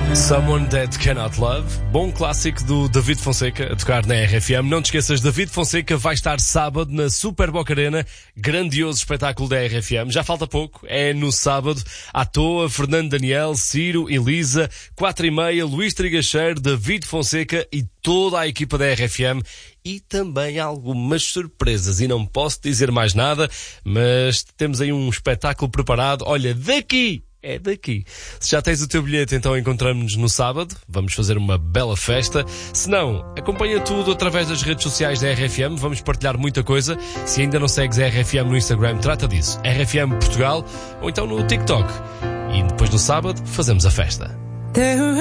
Someone That Cannot Love, bom clássico do David Fonseca a tocar na RFM. Não te esqueças, David Fonseca vai estar sábado na Super Boca Arena, grandioso espetáculo da RFM. Já falta pouco, é no sábado. À toa, Fernando Daniel, Ciro, Elisa, 4h30, Luís Trigacheiro, David Fonseca e toda a equipa da RFM. E também algumas surpresas. E não posso dizer mais nada, mas temos aí um espetáculo preparado. Olha, daqui! É daqui. Se já tens o teu bilhete, então encontramos-nos no sábado. Vamos fazer uma bela festa. Se não, acompanha tudo através das redes sociais da RFM. Vamos partilhar muita coisa. Se ainda não segues a RFM no Instagram, trata disso. RFM Portugal ou então no TikTok. E depois no sábado fazemos a festa.